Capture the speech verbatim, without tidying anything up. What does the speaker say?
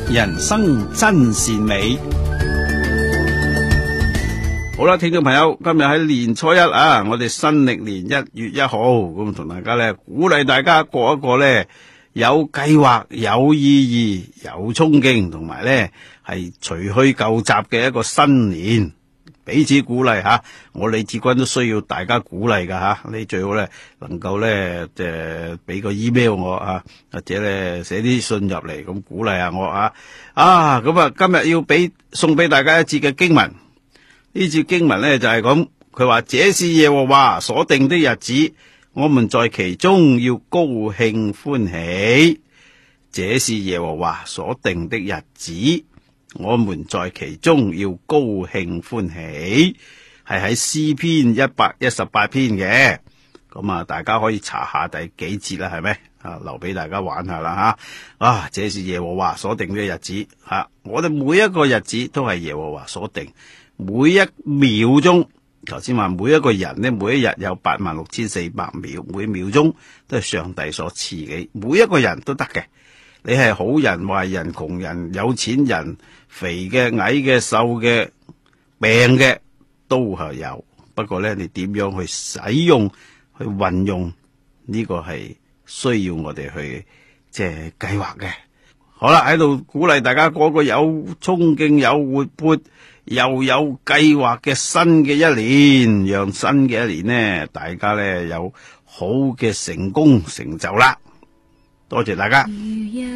人生真善美。好啦，聽眾朋友，今日喺年初一啊，我哋新曆年一月一號，咁同大家咧鼓勵大家過一個咧有計劃、有意義、有衝勁，同埋咧係除去舊習嘅一個新年，彼此鼓勵吓。我李志軍都需要大家鼓勵噶吓，你最好咧能夠咧誒俾個 email 我啊，或者咧寫啲信入嚟咁鼓勵下我啊。啊，咁啊今日要俾送俾大家一節嘅經文。呢節經文呢，就係咁，佢話這是耶和華所定的日子，我們在其中要高興歡喜。這是耶和華所定的日子，我們在其中要高興歡喜，係喺詩篇一百一十八篇嘅。咁啊，大家可以查下第幾節啦，係咪啊？留俾大家玩下啦吓。啊，這是耶和華所定的日子吓，啊，我哋每一個日子都係耶和華所定。每一秒鐘，頭先話每一個人呢，每一日有八萬六千四百秒，每秒鐘都係上帝所賜嘅，每一個人都得嘅。你係好人、壞人、窮人、有錢人、肥嘅、矮嘅、瘦嘅、病嘅，都係有。不過呢，你點樣去使用、去運用呢個係需要我哋去即係計劃嘅。好啦，喺度鼓勵大家個個有衝勁、有活潑又有計劃嘅新嘅一年，讓新嘅一年呢，大家呢有好嘅成功成就啦。多謝大家。